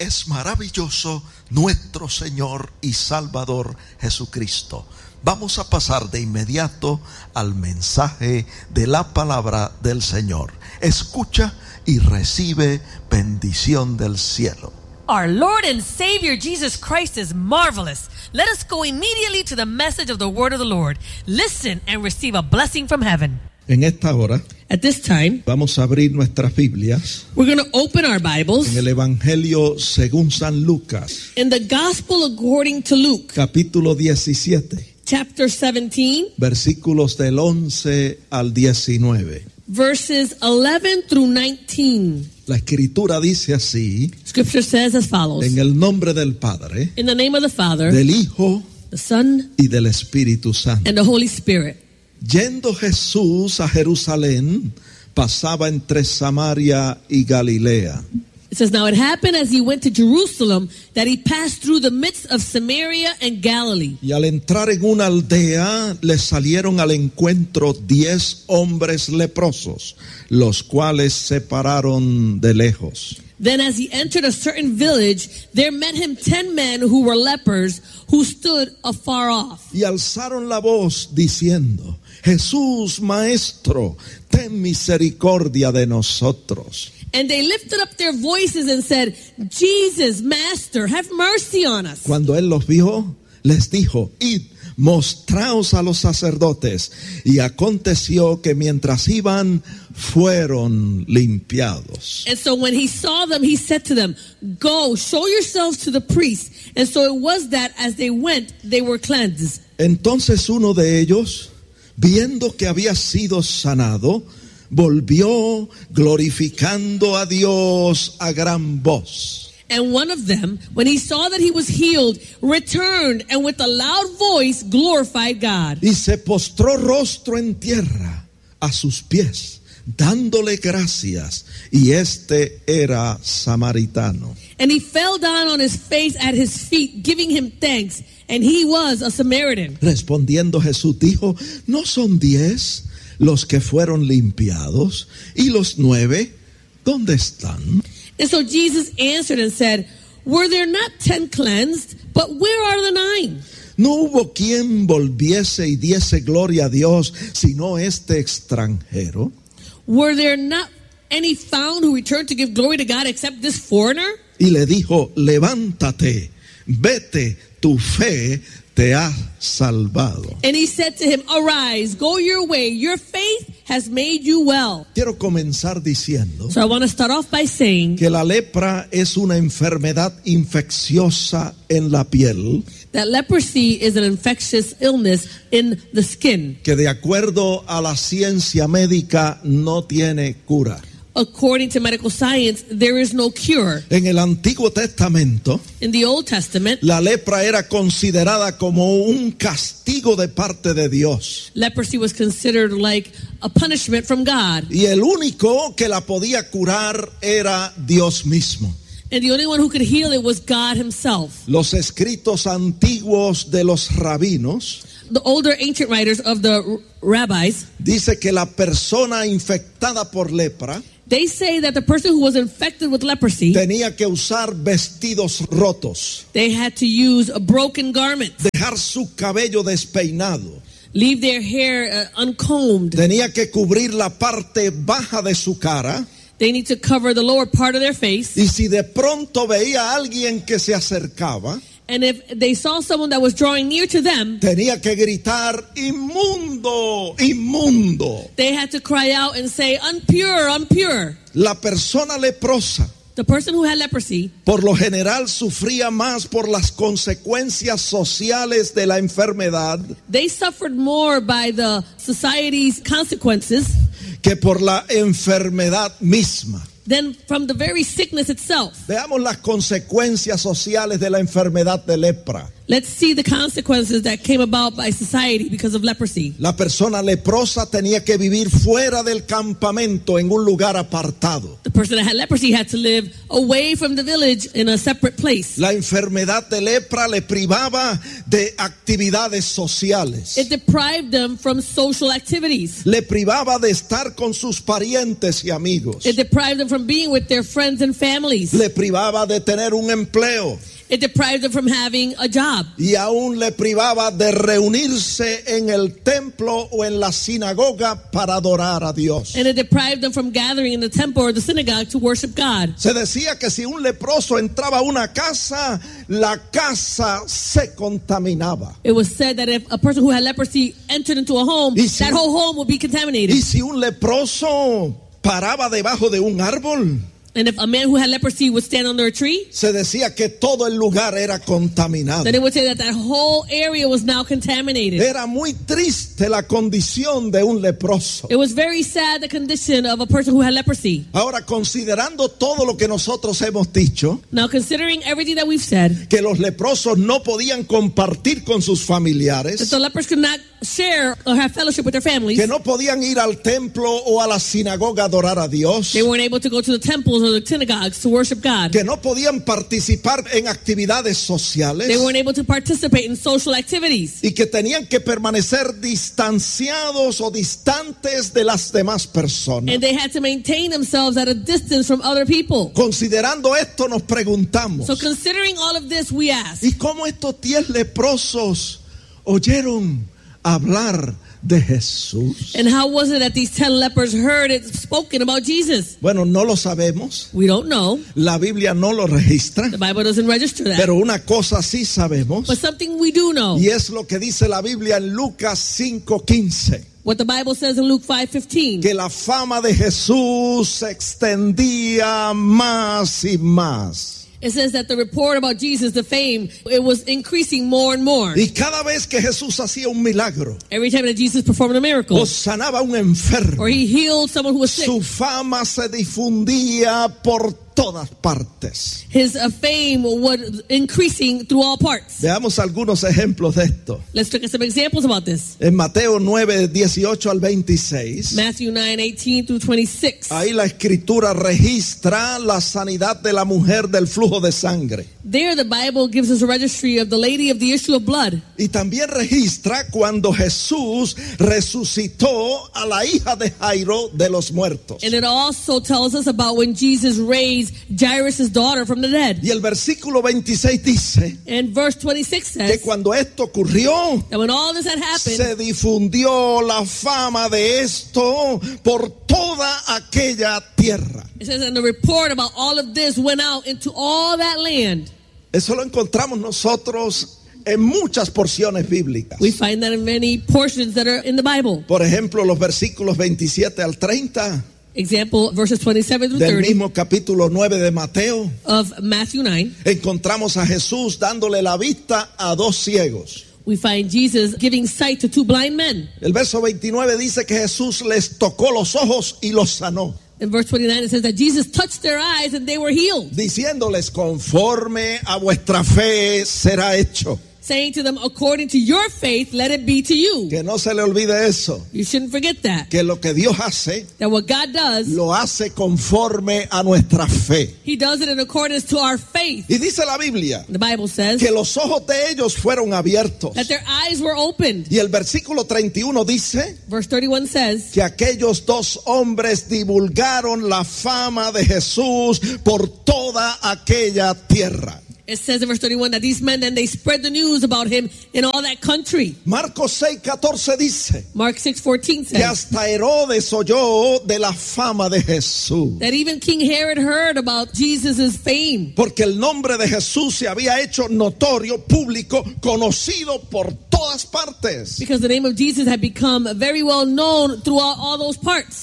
es maravilloso nuestro Señor y Salvador Jesucristo. Vamos a pasar de inmediato al mensaje de la palabra del Señor. Escucha y recibe bendición del cielo. Our Lord and Savior Jesus Christ is marvelous. Let us go immediately to the message of the word of the Lord. Listen and receive a blessing from heaven. En esta hora At this time, vamos a abrir nuestras Biblias we're going to open our Bibles en el Evangelio según San Lucas, in the Gospel according to Luke, capítulo 17, chapter 17, versículos del 11 al 19. verses 11 through 19. La escritura dice así: Scripture says as follows. en el nombre del Padre, In the name of the Father, del Hijo the Son, y del Espíritu Santo. and the Holy Spirit. Yendo Jesús a Jerusalén, pasaba entre Samaria y Galilea. It says, now it happened as he went to Jerusalem that he passed through the midst of Samaria and Galilee. Y al entrar en una aldea, le salieron al encuentro 10 hombres leprosos, los cuales se pararon de lejos. Then as he entered a certain village, there met him 10 men who were lepers, who stood afar off. Y alzaron la voz diciendo: Jesús, Maestro, ten misericordia de nosotros. And they lifted up their voices and said, Jesus, Master, have mercy on us. Cuando él los vio, les dijo: Id, mostraos a los sacerdotes. Y aconteció que mientras iban, fueron limpiados. And so when he saw them, he said to them, go, show yourselves to the priests. And so it was that as they went, they were cleansed. Entonces uno de ellos, viendo que había sido sanado, volvió glorificando a Dios a gran voz. And one of them, when he saw that he was healed, returned and with a loud voice glorified God. Y se postró rostro en tierra a sus pies, dándole gracias. Y este era samaritano. And he fell down on his face at his feet, giving him thanks. And he was a Samaritan. Respondiendo Jesús dijo: ¿No son 10 los que fueron limpiados? ¿Y los 9 dónde están? And so Jesus answered and said, were there not 10 cleansed? But where are the 9? No hubo quien volviese y diese gloria a Dios, sino este extranjero. Were there not any found who returned to give glory to God except this foreigner? Y le dijo: levántate, vete, tu fe te ha salvado. And he said to him, arise, go your way, your faith has made you well. Quiero comenzar diciendo So I want to start off by saying que la lepra es una enfermedad infecciosa en la piel, that leprosy is an infectious illness in the skin. que de acuerdo a la ciencia médica no tiene cura. According to medical science, there is no cure. En el Antiguo Testamento, In the Old Testament, la lepra era considerada como un castigo de parte de Dios. leprosy was considered like a punishment from God. Y el único que la podía curar era Dios mismo. And the only one who could heal it was God himself. Los escritos antiguos de los rabinos The older ancient writers of the rabbis, dice que la persona infectada por lepra they say that the person who was infected with leprosy, tenía que usar vestidos rotos, they had to use a broken garment, dejar su cabello despeinado, leave their hair uncombed. tenía que cubrir la parte baja de su cara. They need to cover the lower part of their face. Y si de pronto veía a alguien que se acercaba, And if they saw someone that was drawing near to them, tenía que gritar: inmundo, inmundo. they had to cry out and say, unpure, unpure. La persona leprosa The person who had leprosy, por lo general sufría más por las consecuencias sociales de la enfermedad they suffered more by the society's consequences que por la enfermedad misma. than from the very sickness itself. Veamos las consecuencias sociales de la enfermedad de lepra. Let's see the consequences that came about by society because of leprosy. La persona leprosa tenía que vivir fuera del campamento en un lugar apartado. The person that had leprosy had to live away from the village in a separate place. La enfermedad de lepra le privaba de actividades sociales. It deprived them from social activities. Le privaba de estar con sus parientes y amigos. It deprived them from being with their friends and families. Le privaba de tener un empleo. It deprived them from having a job. Y aún le privaba de reunirse en el templo o en la sinagoga para adorar a Dios. And it deprived them from gathering in the temple or the synagogue to worship God. Se decía que si un leproso entraba a una casa, la casa se contaminaba. It was said that if a person who had leprosy entered into a home, that whole home would be contaminated. Y si un leproso paraba debajo de un árbol, and if a man who had leprosy would stand under a tree, se decía que todo el lugar era contaminado. then it would say that that whole area was now contaminated. Era muy triste la condición de un leproso. It was very sad, the condition of a person who had leprosy. Ahora, considerando todo lo que nosotros hemos dicho, Now, considering everything that we've said, que los leprosos no podían compartir con sus that familiares, the lepers could not share or have fellowship with their families, que no podían ir al templo o a la sinagoga a adorar a Dios, they weren't able to go to the temples or the synagogues to worship God. que no podían participar en actividades They sociales weren't able to participate in social activities. y que tenían que permanecer distanciados o distantes de las demás personas. And they had to maintain themselves at a distance from other people. Considerando esto, nos preguntamos, So considering all of this, we ask, ¿y cómo estos 10 leprosos oyeron hablar de Jesús? and how was it that these 10 lepers heard it spoken about Jesus? Bueno, no lo sabemos. We don't know. La Biblia no lo registra. The Bible doesn't register that. Pero una cosa sí sabemos, But something we do know. y es lo que dice la Biblia en Lucas 5:15, What the Bible says in Luke 5:15. que la fama de Jesús se extendía más y más. It says that the report about Jesus, the fame, it was increasing more and more. Y cada vez que Jesús hacía un milagro Every time that Jesus performed a miracle, o sanaba a un enfermo, or he healed someone who was sick, su fama se difundía por todas partes. his fame was increasing through all parts. Veamos algunos ejemplos de esto. Let's look at some examples about this. En Mateo 9:18 al 26, Matthew 9:18 through 26. ahí la escritura registra la sanidad de la mujer del flujo de sangre. There the Bible gives us a registry of the lady of the issue of blood. Y también registra cuando Jesús resucitó a la hija de Jairo de los muertos. And it also tells us about when Jesus raised Jairus' daughter from the dead. Y el versículo 26 dice And verse 26 que says cuando esto ocurrió, that when all this had happened, se difundió la fama de esto por toda aquella tierra. it says, and the report about all of this went out into all that land. Eso lo encontramos nosotros en muchas porciones bíblicas. We find that in many portions that are in the Bible. Por ejemplo, los versículos 27 al 30 Example, verses 27 through del 30 mismo capítulo 9 de Mateo, of Matthew 9. encontramos a Jesús dándole la vista a 2 ciegos. We find Jesus giving sight to 2 blind men. El verso 29 dice que Jesús les tocó los ojos y los sanó, In verse 29 it says that Jesus touched their eyes and they were healed, diciéndoles: conforme a vuestra fe será hecho. saying to them, according to your faith, let it be to you. Que no se le olvide eso, You shouldn't forget that. que lo que Dios hace, That what God does, lo hace conforme a nuestra fe. He does it in accordance to our faith. Y dice la Biblia The Bible says que los ojos de ellos fueron abiertos. that their eyes were opened. Y el versículo 31 dice Verse 31 says que aquellos 2 hombres divulgaron la fama de Jesús por toda aquella tierra. It says in verse 31 that these men, then they spread the news about him in all that country. Marcos 6:14 dice Mark 6:14 que says hasta Herodes oyó de la fama de Jesús, that even King Herod heard about Jesus' fame, porque el nombre de Jesús se había hecho notorio, público, conocido por todas partes. because the name of Jesus had become very well known throughout all those parts.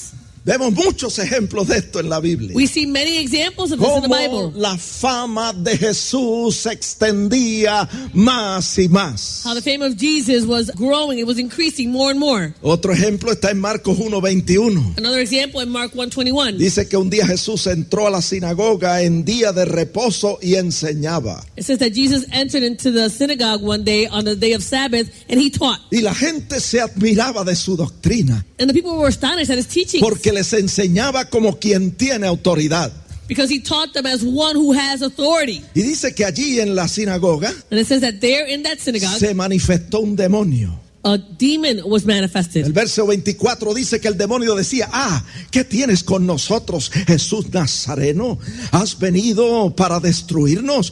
Vemos muchos ejemplos de esto en la Biblia. We see many examples of this in the Cómo Bible. la fama de Jesús se extendía más y más. How the fame of Jesus was growing. It was increasing more and more. Otro ejemplo está en Marcos 1:21. Another example in Mark 1:21. Dice que un día Jesús entró a la sinagoga en día de reposo y enseñaba. It says that Jesus entered into the synagogue one day on the day of Sabbath and he taught. Y la gente se admiraba de su doctrina, And the people were astonished at his teachings porque les enseñaba como quien tiene autoridad. because he taught them as one who has authority. Y dice que allí en la sinagoga And it says that there in that synagogue, se manifestó un demonio. a demon was manifested. El verso 24 dice que el demonio decía: ¿qué tienes con nosotros, Jesús Nazareno? ¿Has venido para destruirnos?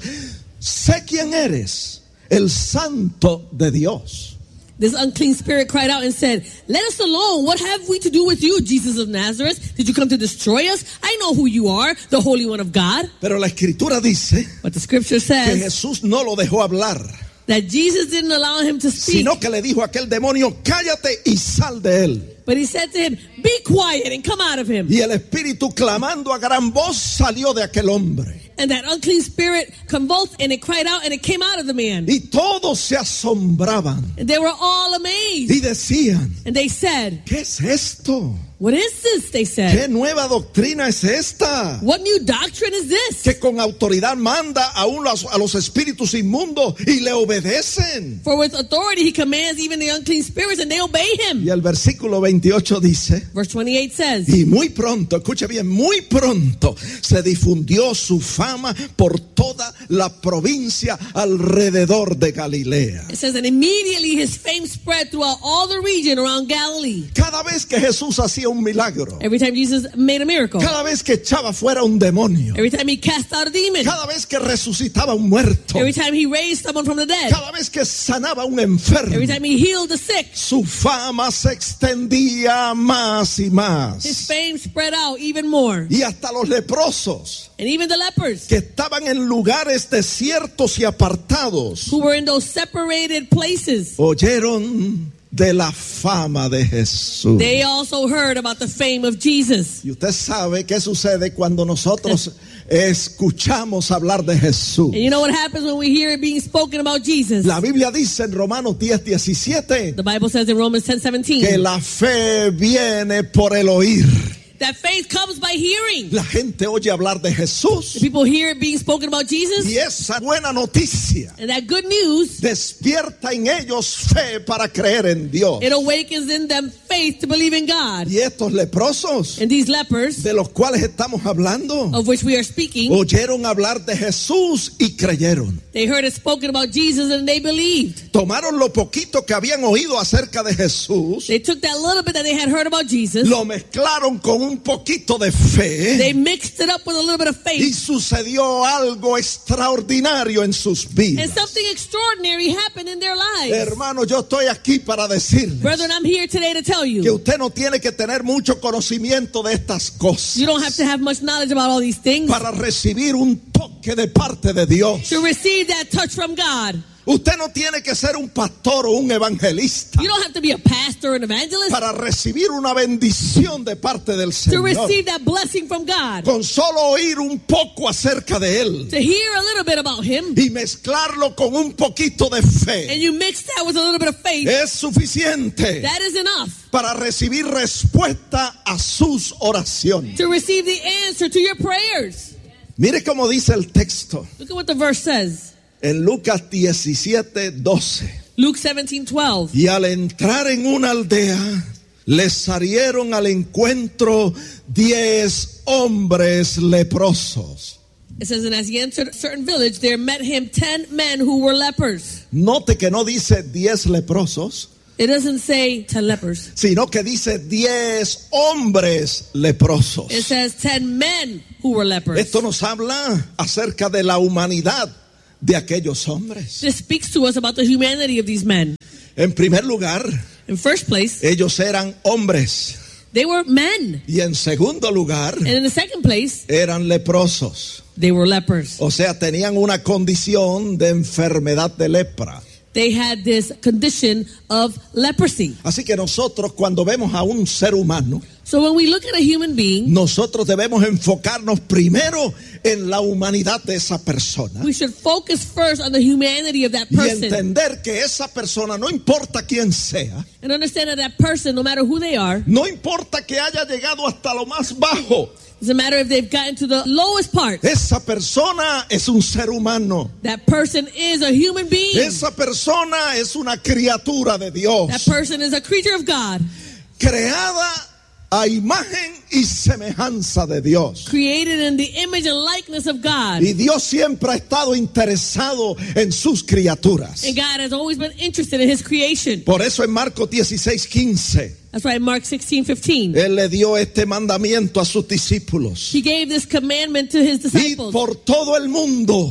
Sé quién eres, el Santo de Dios. This unclean spirit cried out and said, "Let us alone. What have we to do with you, Jesus of Nazareth? Did you come to destroy us? I know who you are, the Holy One of God." Pero la Escritura dice But the scripture que says Jesús no lo dejó hablar, that Jesus didn't allow him to speak, sino que le dijo a aquel demonio: cállate y sal de él. but he said to him, "Be quiet and come out of him." Y el espíritu, clamando a gran voz, salió de aquel hombre. And that unclean spirit convulsed and it cried out and it came out of the man. Y todos se asombraban And they were all amazed. y decían: And they said, ¿qué es esto? "What is this?" They ¿Qué said. nueva doctrina es esta? "What new doctrine is this?" Que con autoridad manda aún a los espíritus inmundos y le obedecen. For with authority he commands even the unclean spirits and they obey him. Y el versículo 28 dice: Verse 28 says, y muy pronto, escuche bien, muy pronto se difundió su fama por toda la provincia alrededor de Galilea. it says, and immediately his fame spread throughout all the region around Galilee. Cada vez que Jesús hacía un milagro, Every time Jesus made a miracle, cada vez que echaba fuera un demonio, every time he cast out a demon, cada vez que resucitaba un muerto, every time he raised someone from the dead, cada vez que sanaba un enfermo, every time he healed the sick, su fama se extendía más y his más. fame spread out even more. Y hasta los leprosos, And even the lepers que estaban en lugares desiertos y apartados, who were in those separated places, oyeron de la fama de Jesús. they also heard about the fame of Jesus. Y usted sabe qué sucede cuando nosotros escuchamos hablar de Jesús. And you know what happens when we hear it being spoken about Jesus? La Biblia dice en Romanos 10:17 The Bible says in Romans que 10:17 la fe viene por el oír. that faith comes by hearing. La gente oye hablar de Jesús, The people hear it being spoken about Jesus, y esa buena noticia and that good news, despierta en ellos fe para creer en Dios. it awakens in them faith to believe in God. Y estos leprosos And these lepers, de los cuales estamos hablando, of which we are speaking, oyeron hablar de Jesús y creyeron. they heard it spoken about Jesus and they believed. Tomaron lo poquito que habían oído acerca de Jesús, They took that little bit that they had heard about Jesus, lo mezclaron con un poquito de fe, they mixed it up with a little bit of y faith, sucedió algo extraordinario en sus and vidas. something extraordinary happened in their lives. Hermano, yo estoy aquí para decirles Brethren, I'm here today to tell que you, usted no tiene que tener mucho conocimiento de estas cosas you don't have to have much knowledge about all these things para recibir un toque de parte de Dios. to receive that touch from God. Usted no tiene que ser un pastor o un evangelista You don't have to be a pastor or an evangelist para recibir una bendición de parte del to Señor. receive that blessing from God. Con solo oír un poco acerca de Él To hear a little bit about Him, y mezclarlo con un poquito de fe and you mix that with a little bit of faith, es suficiente that is enough para recibir respuesta a sus oraciones. to receive the answer to your prayers. Mire cómo dice el texto Look at what the verse says. en Lucas 17:12. Luke 17:12. Y al entrar en una aldea, les salieron al encuentro 10 hombres leprosos. It says, and as he entered a certain village, there met him 10 men who were lepers. Note que no dice 10 leprosos, It doesn't say 10 lepers. sino que dice 10 hombres leprosos. It says 10 men who were lepers. Esto nos habla acerca de la humanidad de aquellos hombres. This speaks to us about the humanity of these men. En primer lugar, In first place, ellos eran hombres, they were men. y en segundo lugar, And in the second place, eran leprosos. they were lepers. O sea, tenían una condición de enfermedad de lepra. They had this condition of leprosy. Así que nosotros, cuando vemos a un ser humano, So when we look at a human being, nosotros debemos enfocarnos primero en la humanidad de esa persona we should focus first on the humanity of that y person entender que esa persona, no importa quién sea, and understand that that person, no matter who they are, no importa que haya llegado hasta lo más bajo, doesn't matter if they've gotten to the lowest part, esa persona es un ser humano. that person is a human being. Esa persona es una criatura de Dios, That person is a creature of God, creada a imagen y semejanza de Dios. created in the image and likeness of God. Y Dios siempre ha estado interesado en sus criaturas. And God has always been interested in his creation. Por eso en Marcos 16:15, That's why in Mark 16:15, Él le dio este mandamiento a sus discípulos. he gave this commandment to his Id disciples. por todo el mundo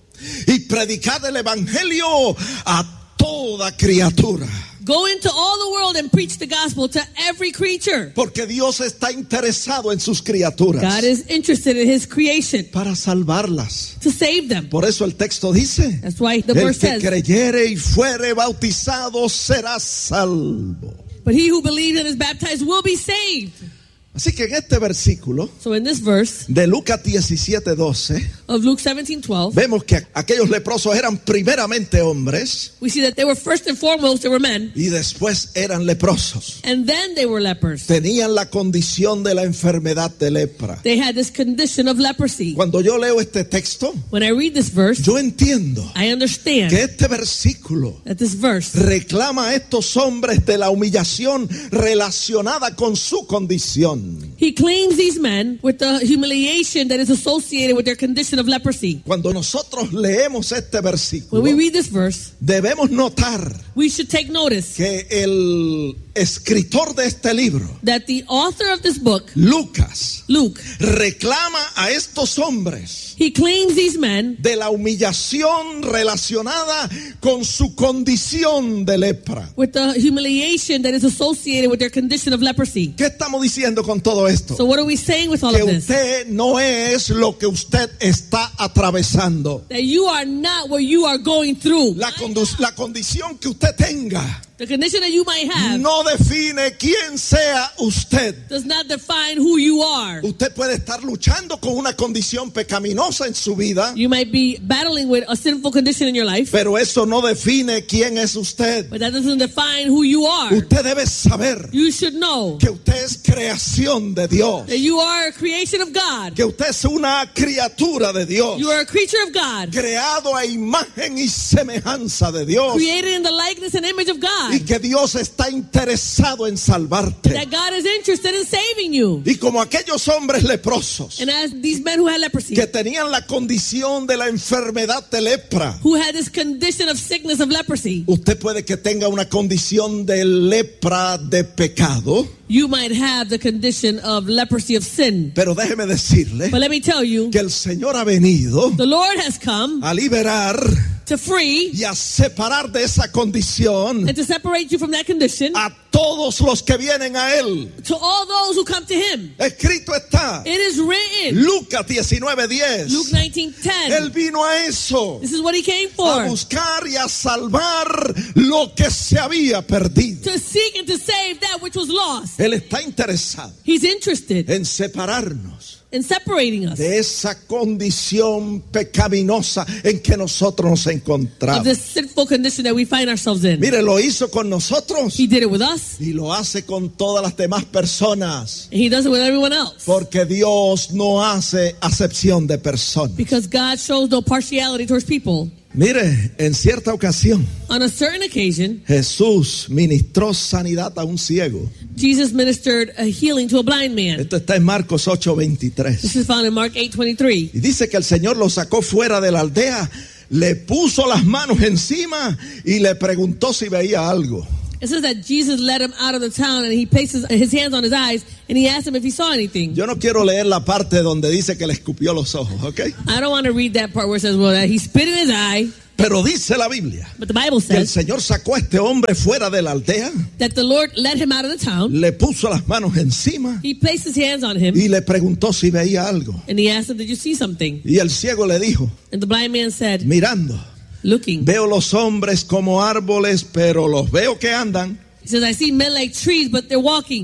y predicad el evangelio a toda criatura. Go into all the world and preach the gospel to every creature. Porque Dios está interesado en sus criaturas God is interested in his creation para salvarlas. to save them. Por eso el texto dice, That's why the el verse que says, creyere y fuere bautizado será salvo. but he who believes and is baptized will be saved. Así que en este versículo So in this verse de Lucas 17:12, of Luke 17:12, vemos que aquellos leprosos eran primeramente hombres we see that they were first and foremost, they were men, y después eran leprosos. and then they were lepers. Tenían la condición de la enfermedad de lepra. They had this condition of leprosy. Cuando yo leo este texto, When I read this verse, yo entiendo I understand que este versículo that this verse reclama a estos hombres de la humillación relacionada con su condición. he claims these men with the humiliation that is associated with their condition of leprosy. Cuando nosotros leemos este When versículo, we read this verse, debemos notar we should take notice que el escritor de este libro, that the author of this book, Lucas, Luke, reclama a estos hombres he claims these men de la humillación relacionada con su condición de lepra. with the humiliation that is associated with their condition of leprosy. ¿Qué estamos diciendo con todo esto? So what are we saying with all Que of this? usted no es lo que usted está atravesando. That you are not what you are going through. La condición que usted tenga The condition that you might have no define quién sea usted. does not define who you are. Usted puede estar luchando con una condición pecaminosa en su vida, You might be battling with a sinful condition in your life, pero eso no define quién es usted. but that doesn't define who you are. Usted debe saber You should know que usted es creación de Dios, that you are a creation of God. que usted es una criatura de Dios, You are a creature of God, creado a imagen y semejanza de Dios, created in the likeness and image of God. y que Dios está interesado en salvarte. That God is interested in saving you. Y como aquellos hombres leprosos And as these men who had leprosy, que tenían la condición de la enfermedad de lepra, who had this condition of sickness of leprosy, usted puede que tenga una condición de lepra de pecado, you might have the condition of leprosy of sin. pero déjeme decirle But let me tell you, que el Señor ha venido the Lord has come a liberar to free y a separar de esa condición and to separate you from that condition a todos los que vienen a Él. to all those who come to Him. Escrito está, It is written, Lucas 19:10. Luke 19:10. Él vino a eso, This is what He came a for. buscar y a salvar lo que se había perdido. To seek and to save that which was lost. Él está interesado He's interested en separarnos in separating us de esa condición pecaminosa en que nosotros nos of encontramos. this sinful condition that we find ourselves in. Mire, lo hizo con nosotros He did it with us, y lo hace con todas las demás personas, and He does it with everyone else. porque Dios no hace acepción de personas. Because God shows no partiality towards people. Mire, en cierta ocasión On a certain occasion, Jesús ministró sanidad a un ciego. Jesus ministered a healing to a blind man. Esto está en Marcos 8:23. This is found in Mark 8:23. Y dice que el Señor lo sacó fuera de la aldea, le puso las manos encima y le preguntó si veía algo. It says that Jesus led him out of the town and He placed his hands on his eyes and He asked him if he saw anything. Yo no quiero leer la parte donde dice que le escupió los ojos, ¿ok? I don't want to read that part where it says, well, that he spit in his eye. Pero dice la Biblia But the Bible que el says Señor sacó a este hombre fuera de la aldea, that the Lord led him out of the town. le puso las manos encima He placed his hands on him y le preguntó si veía algo. and He asked him, did you see something? Y el ciego le dijo, And the blind man said, mirando, looking. veo los hombres como árboles, pero los veo que andan. He says, I see men like trees, but they're walking.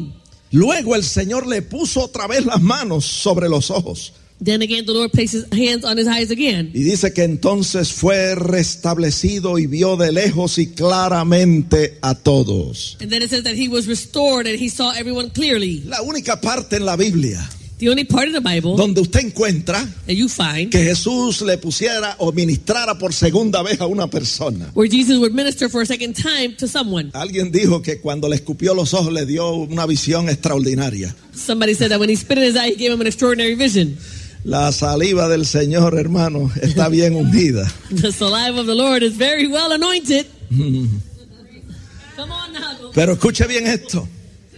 Luego el Señor le puso otra vez las manos sobre los ojos. Then again, the Lord placed his hands on his eyes again. Y dice que entonces fue restablecido y vio de lejos y claramente a todos. And then it says that he was restored and he saw everyone clearly. La única parte en la Biblia The only part of the Bible donde usted encuentra that you find que Jesús le pusiera o ministrara por segunda vez a una persona. where Jesus would minister for a second time to someone. Alguien dijo que cuando le escupió los ojos le dio una visión extraordinaria. Somebody said that when he spit in his eye, he gave him an extraordinary vision. La saliva del Señor, hermano, está bien ungida. The saliva of the Lord is very well anointed. Come on now. Pero escuche bien esto.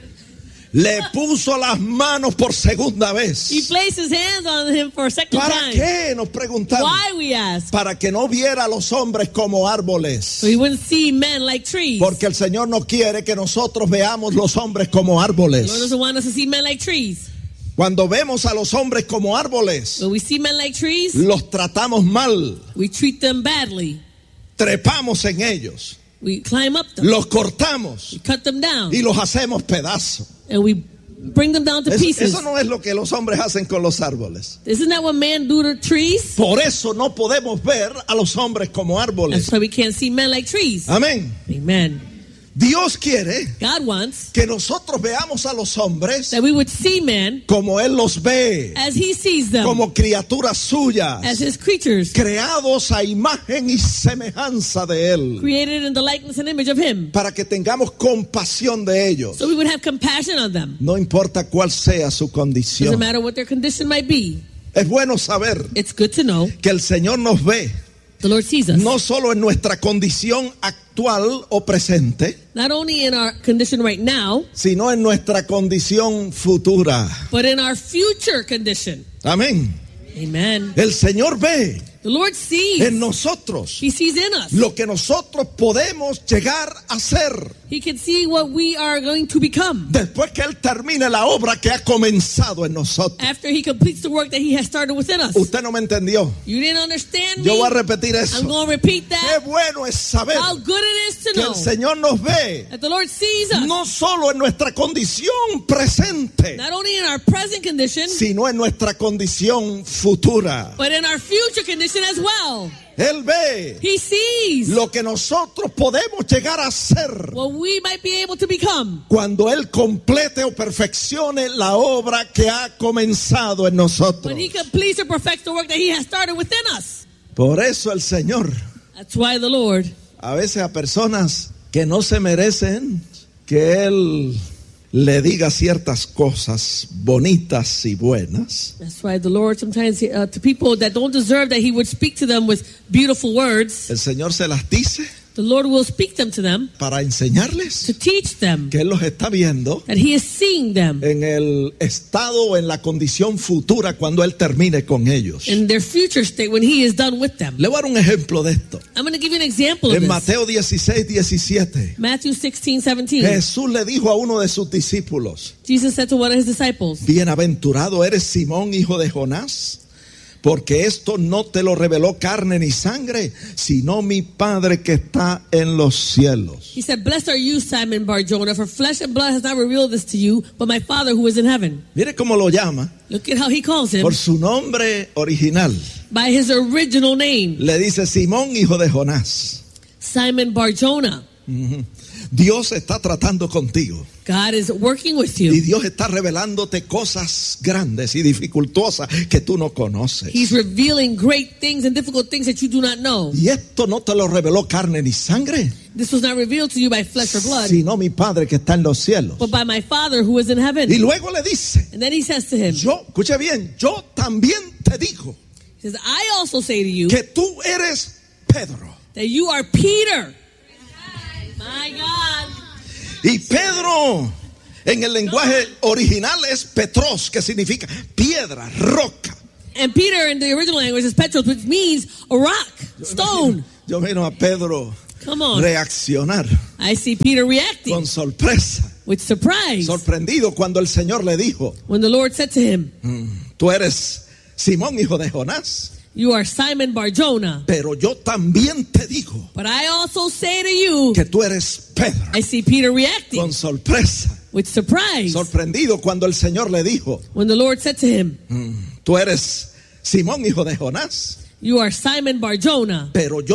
Le puso las manos por segunda vez. He placed his hands on him for a second ¿Para time. qué? Nos preguntamos. Why, we ask? Para que no viera a los hombres como árboles. So he wouldn't see men like trees. Porque el Señor no quiere que nosotros veamos los hombres como The Lord árboles. doesn't want us to see men like trees. Cuando vemos a los hombres como árboles, When we see men like trees, los tratamos mal, we treat them badly. trepamos en ellos, We climb up them, los cortamos we cut them down, y los hacemos pedazos. and we bring them down to pieces. Eso no es lo que los hombres hacen con los árboles. Isn't that what men do to trees? Por eso no podemos ver a los hombres como árboles. That's why we can't see men like trees. Amén. Amen. Dios quiere God wants que nosotros veamos a los hombres that we would see men como Él los ve, as he sees them, como criaturas suyas, as his creatures, creados a imagen y semejanza de Él, created in the likeness and image of him. para que tengamos compasión de ellos. So we would have compassion on them. No importa cuál sea su Doesn't condición. matter what their condition might be. Es bueno saber It's good to know que el Señor nos ve the Lord sees us. no solo en nuestra condición actual o presente, Not only in our condition right now, sino en nuestra condición futura. but in our future condition. Amén. Amen. El Señor ve The Lord sees. en nosotros He sees in us. lo que nosotros podemos llegar a ser He can see what we are going to become después que Él termine la obra que ha comenzado en nosotros. after he completes the work that he has started within us. Usted no me entendió. You didn't understand Yo me? voy a repetir I'm eso. going to repeat Qué that. bueno es saber How good it is to que know el Señor nos ve that the Lord sees us. no solo en nuestra condición presente, Not only in our present condition, sino en nuestra condición futura. but in our future condition as well. Él ve He sees lo que nosotros podemos llegar a ser what we might be able to become cuando Él complete o perfeccione la obra que ha comenzado en nosotros. when he completes or perfects the work that he has started within us. Por eso el Señor, That's why the Lord, a veces a personas que no se merecen que Él le diga ciertas cosas bonitas y buenas, that's why the Lord sometimes to people that don't deserve that he would speak to them with beautiful words, el Señor se las dice the Lord will speak them to them para enseñarles to teach them que Él los está viendo that he is seeing them en el estado o en la condición futura cuando Él termine con ellos. in their future state when he is done with them. Le voy a dar un ejemplo de esto. I'm going to give you an example of En this. Mateo 16:17, Matthew 16:17. Jesús le dijo a uno de sus discípulos: Jesus said to one of his disciples, Bienaventurado eres Simón, hijo de Jonás, porque esto no te lo reveló carne ni sangre, sino mi Padre que está en los cielos. he said, blessed are you, Simon Bar-Jonah, for flesh and blood has not revealed this to you, but my Father who is in heaven. Mire cómo lo llama, Look at how he calls him por su nombre original. by his original name, Le dice Simón, hijo de Jonás. Simon Bar-Jonah. Dios está tratando contigo. God is working with Y you. Dios está revelándote cosas grandes y dificultosas que tú no conoces. He's revealing great things and difficult things that you do not know. Y esto no te lo reveló carne ni sangre, This was not revealed to you by flesh or blood, sino mi Padre que está en los cielos. but by my Father who is in heaven. Y luego le dice, And then he says to him, yo, escuche bien, yo también te digo he says, I also say to you que tú eres Pedro. that you are Peter. My God. Y Pedro en el lenguaje original es Petros, que significa piedra, roca. And Peter in the original language is Petros, which means a rock, stone. Yo miro a Pedro Come on. reaccionar I see Peter reacting con sorpresa, with surprise sorprendido cuando el Señor le dijo, when the Lord said to him, tú eres Simón, hijo de Jonás, you are Simon Bar-Jonah, pero yo también te digo but I also say to you, que tú eres Pedro. I see Peter reacting Con sorpresa, with surprise sorprendido cuando el Señor le dijo, when the Lord said to him, tú eres Simón, hijo de Jonás, "You are Simon Bar-Jonah, pero yo